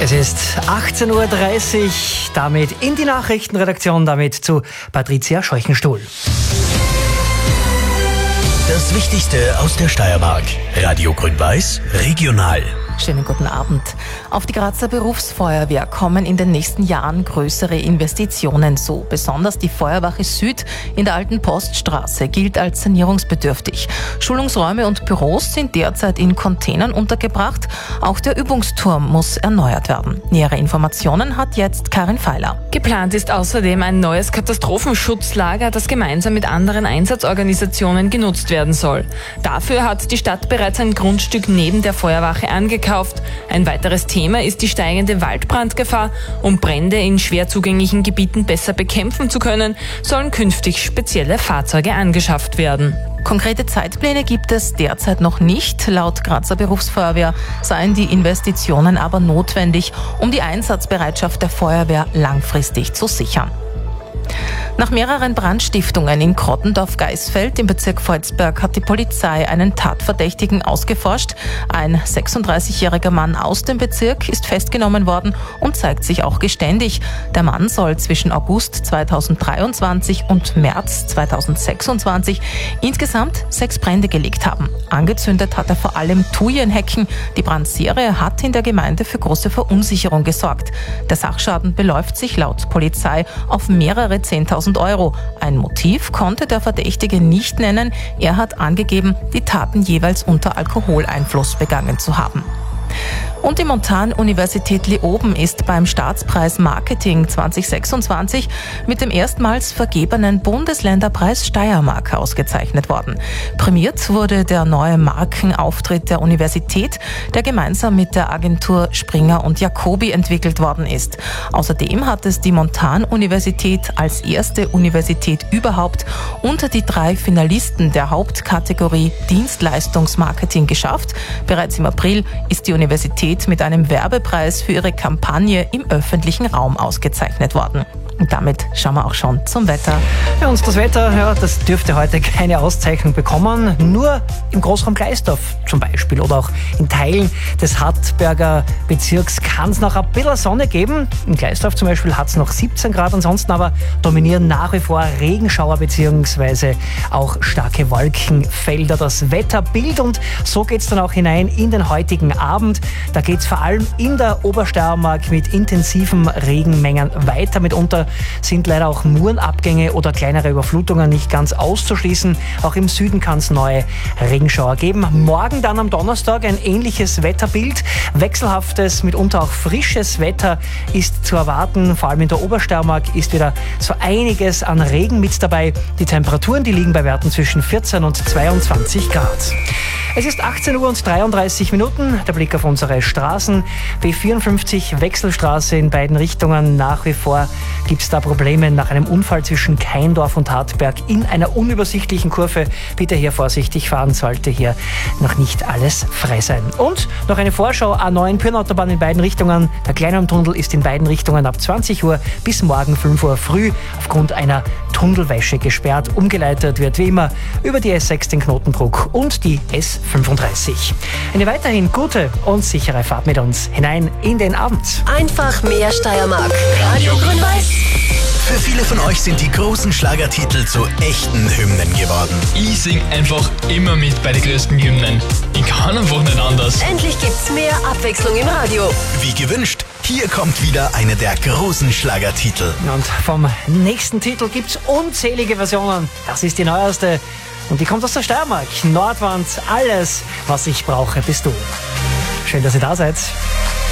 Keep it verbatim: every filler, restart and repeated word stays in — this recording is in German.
Es ist achtzehn Uhr dreißig, damit in die Nachrichtenredaktion, damit zu Patricia Scheuchenstuhl. Das Wichtigste aus der Steiermark. Radio Grün-Weiß, regional. Schönen guten Abend. Auf die Grazer Berufsfeuerwehr kommen in den nächsten Jahren größere Investitionen zu. Besonders die Feuerwache Süd in der alten Poststraße gilt als sanierungsbedürftig. Schulungsräume und Büros sind derzeit in Containern untergebracht. Auch der Übungsturm muss erneuert werden. Nähere Informationen hat jetzt Karin Feiler. Geplant ist außerdem ein neues Katastrophenschutzlager, das gemeinsam mit anderen Einsatzorganisationen genutzt werden soll. Dafür hat die Stadt bereits ein Grundstück neben der Feuerwache angekauft. Ein weiteres Thema ist die steigende Waldbrandgefahr. Um Brände in schwer zugänglichen Gebieten besser bekämpfen zu können, sollen künftig spezielle Fahrzeuge angeschafft werden. Konkrete Zeitpläne gibt es derzeit noch nicht. Laut Grazer Berufsfeuerwehr seien die Investitionen aber notwendig, um die Einsatzbereitschaft der Feuerwehr langfristig zu sichern. Nach mehreren Brandstiftungen in Krottendorf-Geisfeld im Bezirk Volzberg hat die Polizei einen Tatverdächtigen ausgeforscht. Ein sechsunddreißigjähriger Mann aus dem Bezirk ist festgenommen worden und zeigt sich auch geständig. Der Mann soll zwischen August zweitausenddreiundzwanzig und März zweitausendsechsundzwanzig insgesamt sechs Brände gelegt haben. Angezündet hat er vor allem Thujenhecken. Die Brandserie hat in der Gemeinde für große Verunsicherung gesorgt. Der Sachschaden beläuft sich laut Polizei auf mehrere zehntausend Euro. Ein Motiv konnte der Verdächtige nicht nennen. Er hat angegeben, die Taten jeweils unter Alkoholeinfluss begangen zu haben. Und die Montan-Universität Leoben ist beim Staatspreis Marketing zweitausendsechsundzwanzig mit dem erstmals vergebenen Bundesländerpreis Steiermark ausgezeichnet worden. Prämiert wurde der neue Markenauftritt der Universität, der gemeinsam mit der Agentur Springer und Jacobi entwickelt worden ist. Außerdem hat es die Montan-Universität als erste Universität überhaupt unter die drei Finalisten der Hauptkategorie Dienstleistungsmarketing geschafft. Bereits im April ist die Universität mit einem Werbepreis für ihre Kampagne im öffentlichen Raum ausgezeichnet worden. Und damit schauen wir auch schon zum Wetter. Ja, und das Wetter, ja, das dürfte heute keine Auszeichnung bekommen. Nur im Großraum Gleisdorf zum Beispiel oder auch in Teilen des Hartberger Bezirks kann es noch ein bisschen Sonne geben. In Gleisdorf zum Beispiel hat es noch siebzehn Grad, ansonsten aber dominieren nach wie vor Regenschauer bzw. auch starke Wolkenfelder das Wetterbild. Und so geht es dann auch hinein in den heutigen Abend. Da geht es vor allem in der Obersteiermark mit intensiven Regenmengen weiter. Mitunter sind leider auch Murenabgänge oder kleinere Überflutungen nicht ganz auszuschließen. Auch im Süden kann es neue Regenschauer geben. Morgen dann am Donnerstag ein ähnliches Wetterbild. Wechselhaftes, mitunter auch frisches Wetter ist zu erwarten. Vor allem in der Obersteiermark ist wieder so einiges an Regen mit dabei. Die Temperaturen, die liegen bei Werten zwischen vierzehn und zweiundzwanzig Grad. Es ist achtzehn Uhr und dreiunddreißig Minuten. Der Blick auf unsere Straßen. B vierundfünfzig Wechselstraße in beiden Richtungen. Nach wie vor gibt es da Probleme nach einem Unfall zwischen Keindorf und Hartberg in einer unübersichtlichen Kurve. Bitte hier vorsichtig fahren, sollte hier noch nicht alles frei sein. Und noch eine Vorschau: A neun Pyrnautobahn in beiden Richtungen. Der Kleinraumtunnel ist in beiden Richtungen ab zwanzig Uhr bis morgen fünf Uhr früh aufgrund einer Tunnelwäsche gesperrt. Umgeleitet wird wie immer über die S sechs den Knotenbruck und die S fünfunddreißig. Eine weiterhin gute und sichere Fahrt mit uns hinein in den Abend. Einfach mehr Steiermark. Radio Grün-Weiß. Für viele von euch sind die großen Schlagertitel zu echten Hymnen geworden. Ich sing einfach immer mit bei den größten Hymnen. Ich kann einfach nicht anders. Endlich gibt's mehr Abwechslung im Radio. Wie gewünscht, hier kommt wieder einer der großen Schlagertitel. Und vom nächsten Titel gibt's unzählige Versionen. Das ist die neueste und die kommt aus der Steiermark. Nordwand, alles, was ich brauche, bist du. Schön, dass ihr da seid.